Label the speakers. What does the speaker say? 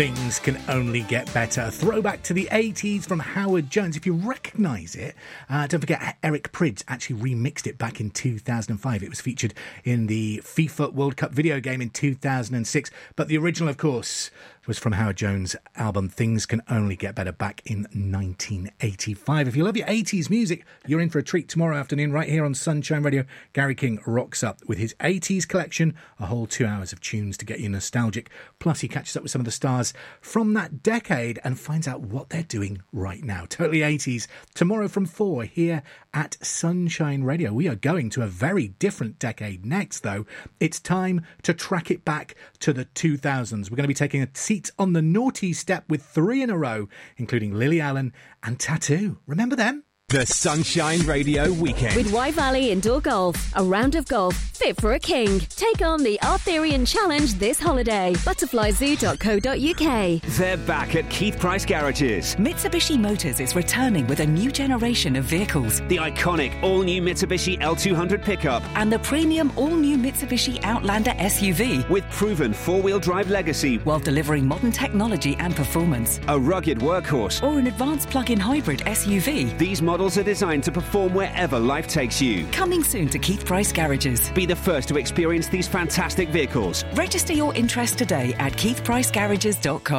Speaker 1: Things Can Only Get Better. A throwback to the 80s from Howard Jones. If you recognise it, don't forget Eric Prydz actually remixed it back in 2005. It was featured in the FIFA World Cup video game in 2006. But the original, of course, was from Howard Jones' album Things Can Only Get Better back in 1985. If you love your 80s music, you're in for a treat tomorrow afternoon right here on Sunshine Radio. Gary King rocks up with his 80s collection, a whole 2 hours of tunes to get you nostalgic. Plus, he catches up with some of the stars from that decade and finds out what they're doing right now. Totally 80s. Tomorrow from 4 here at Sunshine Radio. We are going to a very different decade next, though. It's time to track it back to the 2000s. We're going to be taking a seat on the naughty step with 3 in a row, including Lily Allen and Tattoo. Remember them?
Speaker 2: The Sunshine Radio Weekend.
Speaker 3: With Y Valley Indoor Golf. A round of golf fit for a king. Take on the Arthurian Challenge this holiday. Butterflyzoo.co.uk.
Speaker 4: They're back at Keith Price Garages.
Speaker 5: Mitsubishi Motors is returning with a new generation of vehicles.
Speaker 4: The iconic all-new Mitsubishi L200 pickup.
Speaker 5: And the premium all-new Mitsubishi Outlander SUV.
Speaker 4: With proven four-wheel drive legacy.
Speaker 5: While delivering modern technology and performance.
Speaker 4: A rugged workhorse.
Speaker 5: Or an advanced plug-in hybrid SUV.
Speaker 4: These models are designed to perform wherever life takes you.
Speaker 5: Coming soon to Keith Price Garages.
Speaker 4: Be the first to experience these fantastic vehicles.
Speaker 5: Register your interest today at keithpricegarages.com.